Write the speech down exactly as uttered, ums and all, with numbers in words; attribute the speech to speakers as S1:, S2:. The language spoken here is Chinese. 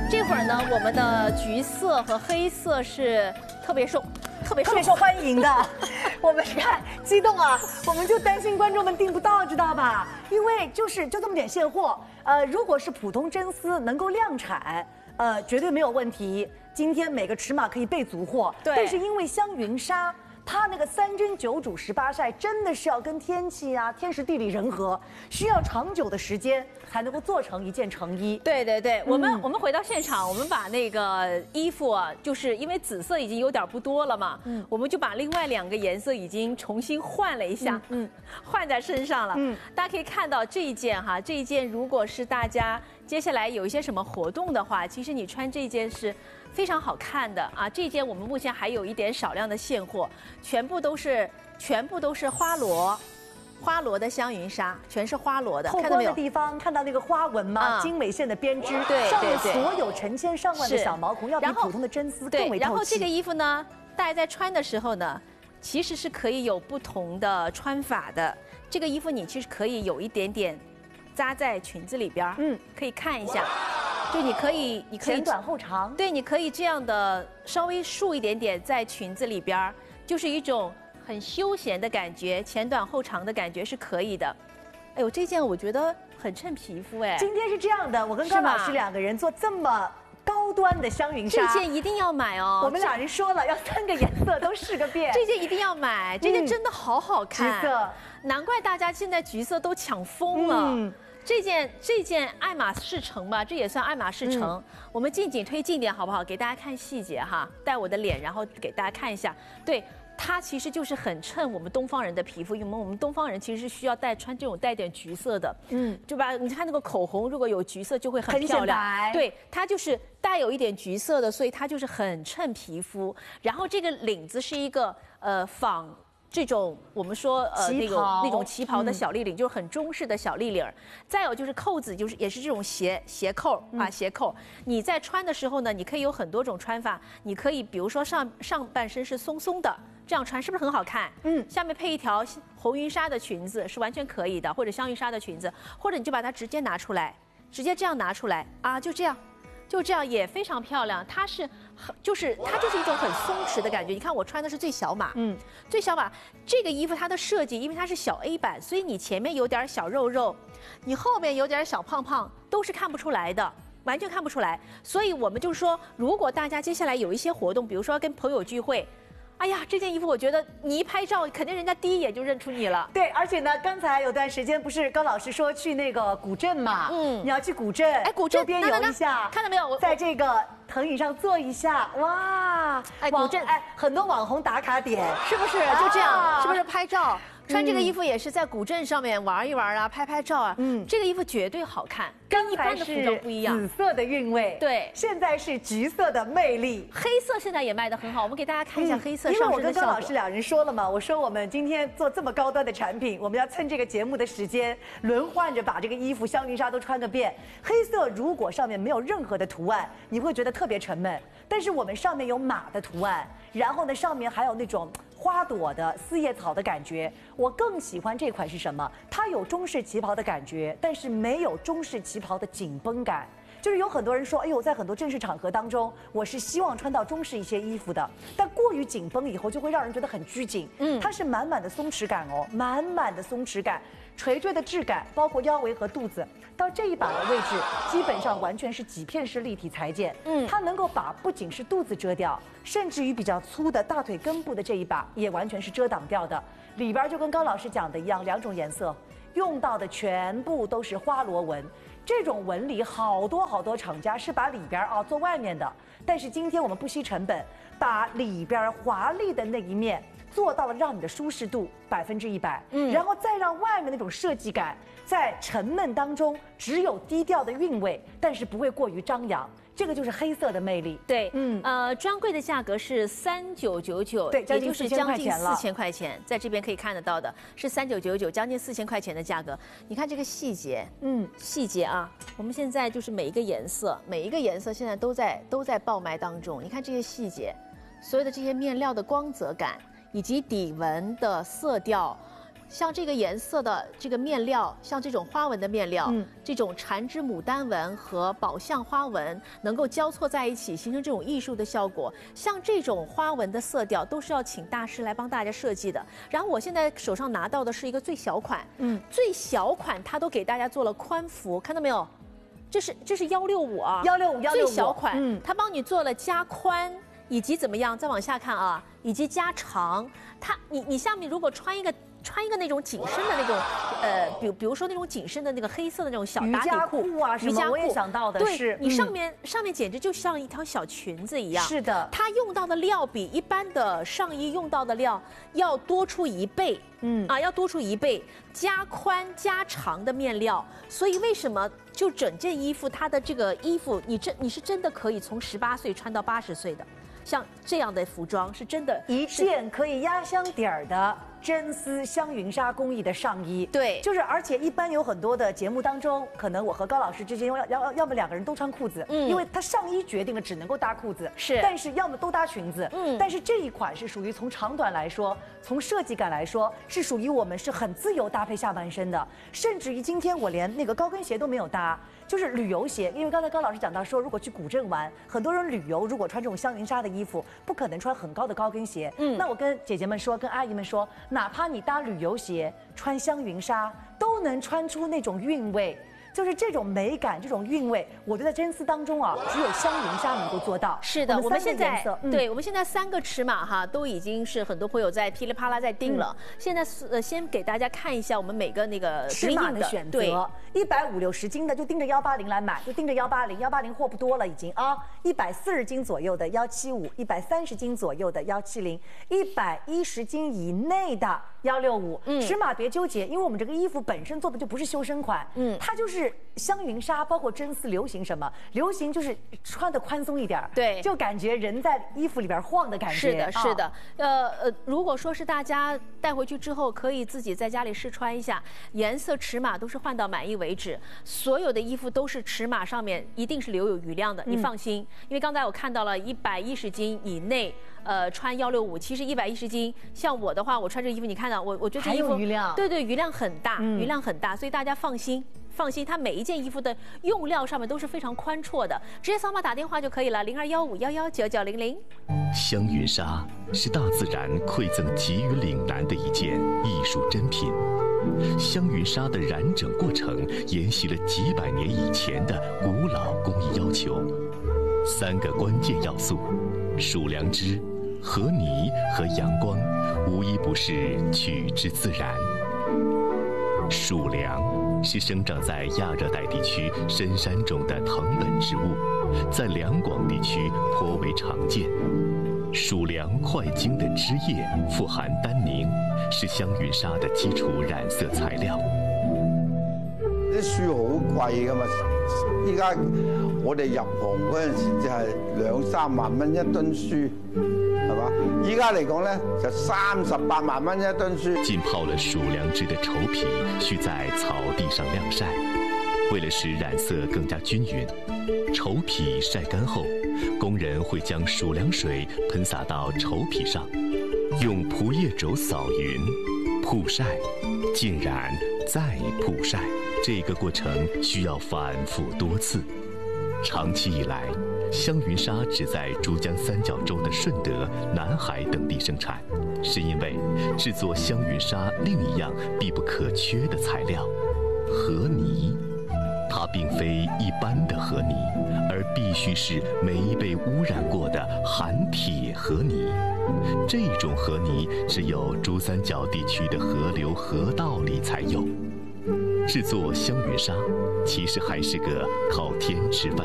S1: 这会儿呢，我们的橘色和黑色是特别受。 特别
S2: 特别受欢迎的，我们看激动啊，我们就担心观众们订不到，知道吧？因为就是就这么点现货，呃，如果是普通真丝能够量产，呃，绝对没有问题。今天每个尺码可以备足货，
S1: 对。
S2: 但是因为香云纱。 它那个三蒸九煮十八晒，真的是要跟天气啊、天时地利人和，需要长久的时间才能够做成一件成衣。
S1: 对对对，我们、嗯、我们回到现场，我们把那个衣服啊，就是因为紫色已经有点不多了嘛，嗯，我们就把另外两个颜色已经重新换了一下，嗯，嗯换在身上了。嗯，大家可以看到这一件哈，这一件如果是大家接下来有一些什么活动的话，其实你穿这件是。 非常好看的啊！这件我们目前还有一点少量的现货，全部都是全部都是花罗，花罗的香云纱，全是花罗的。
S2: 透光的地方看到那个花纹吗？嗯、精美线的编织，
S1: 对
S2: 上面所有成千上万的小毛孔，要比普通的真丝更为透气。
S1: 然后这个衣服呢，大家在穿的时候呢，其实是可以有不同的穿法的。这个衣服你其实可以有一点点扎在裙子里边，嗯，可以看一下。 就你可以，你可以
S2: 前短后长，
S1: 对，你可以这样的稍微束一点点在裙子里边，就是一种很休闲的感觉，前短后长的感觉是可以的。哎呦，这件我觉得很衬皮肤哎。
S2: 今天是这样的，我跟高老师两个人做这么高端的香云纱，
S1: 这件一定要买哦。
S2: 我们俩人说了要三个颜色都试个遍，
S1: 这件一定要买，这件真的好好看。
S2: 橘色，
S1: 难怪大家现在橘色都抢疯了。嗯 这件这件爱马仕橙吧，这也算爱马仕橙。嗯、我们近景推近点好不好？给大家看细节哈，带我的脸，然后给大家看一下。对，它其实就是很衬我们东方人的皮肤，因为我们东方人其实是需要带穿这种带点橘色的，嗯，对吧？你看那个口红，如果有橘色就会很漂亮。对，它就是带有一点橘色的，所以它就是很衬皮肤。然后这个领子是一个呃仿。 这种我们说呃那种那种旗袍的小立领，嗯、就是很中式的小立领。再有就是扣子，就是也是这种斜斜扣啊斜扣。你在穿的时候呢，你可以有很多种穿法。你可以比如说上上半身是松松的，这样穿是不是很好看？嗯，下面配一条红云纱的裙子是完全可以的，或者香云纱的裙子，或者你就把它直接拿出来，直接这样拿出来啊，就这样。 就这样也非常漂亮，它是很就是它就是一种很松弛的感觉。你看我穿的是最小码，嗯，最小码这个衣服它的设计，因为它是小 A 版，所以你前面有点小肉肉，你后面有点小胖胖，都是看不出来的，完全看不出来。所以我们就说，如果大家接下来有一些活动，比如说跟朋友聚会。 哎呀，这件衣服我觉得你一拍照，肯定人家第一眼就认出你了。
S2: 对，而且呢，刚才有段时间不是高老师说去那个古镇嘛，嗯，你要去古镇，哎，
S1: 古镇
S2: 周边游一下，
S1: 看到没有？我
S2: 在这个藤椅上坐一下，哇，
S1: 哎，古镇，
S2: 哎，很多网红打卡点，
S1: 是不是？就这样，是不是拍照？ 穿这个衣服也是在古镇上面玩一玩啊，拍拍照啊。嗯，这个衣服绝对好看，跟一般的服装不一样。
S2: 紫色的韵味，
S1: 对，
S2: 现在是橘色的魅力。
S1: 黑色现在也卖得很好，我们给大家看一下黑色上身的效果。
S2: 因为我跟高老师两人说了嘛，我说我们今天做这么高端的产品，我们要趁这个节目的时间，轮换着把这个衣服香云纱都穿个遍。黑色如果上面没有任何的图案，你会觉得特别沉闷。但是我们上面有马的图案，然后呢上面还有那种。 花朵的四叶草的感觉，我更喜欢这款是什么？它有中式旗袍的感觉，但是没有中式旗袍的紧绷感。就是有很多人说，哎呦，在很多正式场合当中，我是希望穿到中式一些衣服的，但过于紧绷以后就会让人觉得很拘谨。嗯，它是满满的松弛感哦，满满的松弛感。 垂坠的质感，包括腰围和肚子，到这一把的位置，基本上完全是几片式立体裁剪。嗯，它能够把不仅是肚子遮掉，甚至于比较粗的大腿根部的这一把也完全是遮挡掉的。里边就跟高老师讲的一样，两种颜色，用到的全部都是花螺纹。这种纹理好多好多厂家是把里边啊做外面的，但是今天我们不惜成本，把里边华丽的那一面。 做到了让你的舒适度百分之一百，嗯，然后再让外面那种设计感在沉闷当中只有低调的韵味，但是不会过于张扬。这个就是黑色的魅力。
S1: 对，嗯，呃，专柜的价格是三九九九，
S2: 对，
S1: 也就是将近四千块钱，在这边可以看得到的是三九九九，将近四千块钱的价格。你看这个细节，嗯，细节啊，我们现在就是每一个颜色，每一个颜色现在都在都在爆卖当中。你看这些细节，所有的这些面料的光泽感。 以及底纹的色调， 像这个颜色的这个面料，像这种花纹的面料，嗯，这种缠枝牡丹纹和宝相花纹能够交错在一起，形成这种艺术的效果。像这种花纹的色调，都是要请大师来帮大家设计的。然后我现在手上拿到的是一个最小款，嗯，最小款它都给大家做了宽幅，看到没有？这是这是幺六五啊，
S2: 幺六五幺六五
S1: 最小款，嗯，它帮你做了加宽。以及怎么样？再往下看啊，以及加长。它，你你下面如果穿一个穿一个那种紧身的那种，呃，比比如说那种紧身的那个黑色的那种小打底
S2: 裤啊，瑜伽裤，我也想到的是，
S1: 你上面、嗯、上面简直就像一条小裙子一样。
S2: 是的，
S1: 它用到的料比一般的上衣用到的料要多出一倍。嗯啊，要多出一倍，加宽加长的面料。所以为什么就整件衣服，它的这个衣服，你真你是真的可以从十八岁穿到八十岁的。像这样的服装是真的，
S2: 一件可以压箱底儿的真丝香云纱工艺的上衣。
S1: 对，
S2: 就是而且一般有很多的节目当中，可能我和高老师之间要要要么两个人都穿裤子，嗯，因为他上衣决定了只能够搭裤子，
S1: 是，
S2: 但是要么都搭裙子，嗯，但是这一款是属于从长短来说，从设计感来说，是属于我们是很自由搭配下半身的，甚至于今天我连那个高跟鞋都没有搭。就是旅游鞋，因为刚才高老师讲到说，如果去古镇玩，很多人旅游如果穿这种香云纱的衣服，不可能穿很高的高跟鞋。嗯，那我跟姐姐们说，跟阿姨们说，哪怕你搭旅游鞋，穿香云纱，都能穿出那种韵味。就是这种美感，这种韵味，我觉得真丝当中啊，只有香云纱能够做到。
S1: 是的，我们现在、嗯、对我们现在三个尺码哈，都已经是很多朋友在噼里啪啦在订了。嗯、现在呃，先给大家看一下我们每个那个
S2: 尺码的选择，一百五六十斤的就盯着幺八零来买，就盯着幺八零，幺八零货不多了已经啊，一百四十斤左右的幺七五，一百三十斤左右的幺七零，一百一十斤以内的幺六五。嗯，尺码别纠结，因为我们这个衣服本身做的就不是修身款，嗯，它就是。香云纱包括真丝流行什么？流行就是穿的宽松一点，
S1: 对，
S2: 就感觉人在衣服里边晃的感觉。
S1: 是的，是的。呃呃，如果说是大家带回去之后，可以自己在家里试穿一下，颜色尺码都是换到满意为止。所有的衣服都是尺码上面一定是留有余量的，你放心。嗯、因为刚才我看到了一百一十斤以内。呃，穿幺六五，其实一百一十斤，像我的话，我穿这个衣服，你看到我，我觉得这衣服
S2: 还有余量，
S1: 对对，余量很大，嗯、余量很大，所以大家放心，放心，它每一件衣服的用料上面都是非常宽绰的，直接扫码打电话就可以了，零二幺五幺幺九九零零。
S3: 香云纱是大自然馈赠给予岭南的一件艺术珍品，香云纱的染整过程沿袭了几百年以前的古老工艺要求，三个关键要素：数良知。和泥和阳光，无一不是取之自然。蜀梁是生长在亚热带地区深山中的藤本植物，在两广地区颇为常见。蜀梁块茎的枝叶富含单宁，是香云纱的基础染色材料。
S4: 啲樹好貴㗎嘛，依家我哋入行嗰陣時就係兩三萬蚊一噸書。係嘛？依家嚟講咧，就三十八萬蚊一噸書。
S3: 浸泡了蜀良枝的稠皮，需在草地上晾晒。为了使染色更加均匀，稠皮晒干后，工人会将蜀良水喷洒到稠皮上，用蒲叶轴扫匀，曝晒，浸染，再曝晒。这个过程需要反复多次。长期以来，香云纱只在珠江三角洲的顺德、南海等地生产，是因为制作香云纱另一样必不可缺的材料——河泥。它并非一般的河泥，而必须是没被污染过的含铁河泥。这种河泥只有珠三角地区的河流、河道里才有。制作香云纱，其实还是个靠天吃饭